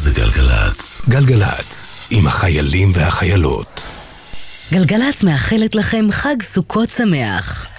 זה גלגלץ. גלגלץ, עם החיילים והחיילות. גלגלץ מאחלת לכם חג סוכות שמח.